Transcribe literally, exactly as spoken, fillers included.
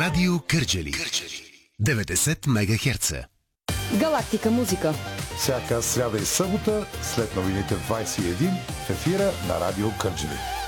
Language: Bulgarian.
Радио Кърджали. деветдесет мегахерца. Галактика музика. Всяка сряда и събота след новините в двайсет и един в ефира на Радио Кърджали.